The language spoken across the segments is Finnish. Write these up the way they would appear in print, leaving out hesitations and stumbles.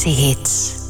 Hits.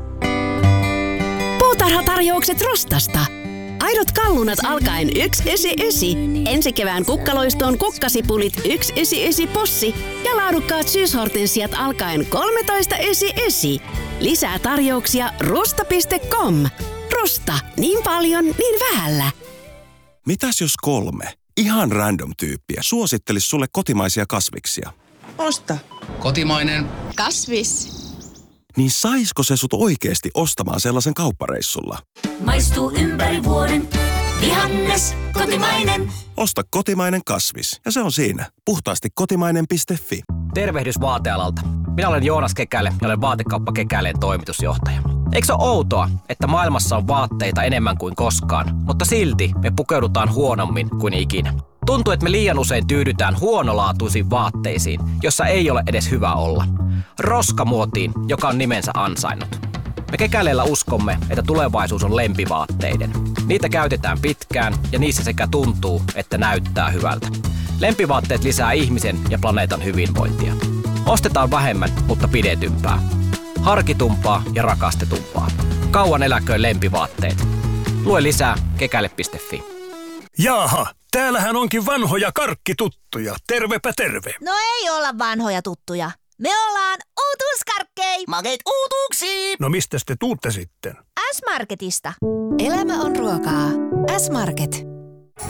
Puutarhatarjoukset Rostasta. Aidot kallunat alkaen 1,99. Ensi kevään kukkaloistoon kukkasipulit 1,99 possi ja laadukkaat syyshortensiat alkaen 13,99. Lisää tarjouksia rusta.com. Rusta. Niin paljon, niin vähällä. Mitäs jos 3 ihan random tyyppiä suosittelis sulle kotimaisia kasviksia? Osta. Kotimainen. Kasvis. Niin saisko se sut oikeesti ostamaan sellaisen kauppareissulla? Maistuu ympäri vuoden. Vihannes, kotimainen. Osta kotimainen kasvis ja se on siinä. Puhtaasti kotimainen.fi. Tervehdys vaatealalta. Minä olen Joonas Kekäle ja olen Vaatekauppa Kekäleen toimitusjohtaja. Eikö se ole outoa, että maailmassa on vaatteita enemmän kuin koskaan, mutta silti me pukeudutaan huonommin kuin ikinä? Tuntuu, että me liian usein tyydytään huonolaatuisiin vaatteisiin, jossa ei ole edes hyvä olla. Roskamuotiin, joka on nimensä ansainnut. Me Kekäleellä uskomme, että tulevaisuus on lempivaatteiden. Niitä käytetään pitkään ja niissä sekä tuntuu, että näyttää hyvältä. Lempivaatteet lisää ihmisen ja planeetan hyvinvointia. Ostetaan vähemmän, mutta pidetympää. Harkitumpaa ja rakastetumpaa. Kauan eläköön lempivaatteet. Lue lisää kekäle.fi. Jaaha, täällähän onkin vanhoja karkkituttuja. Tervepä terve. No ei olla vanhoja tuttuja. Me ollaan uutuuskarkkei. Makeet uutuuksiin. No mistäs te tuutte sitten? S-Marketista. Elämä on ruokaa. S-Market.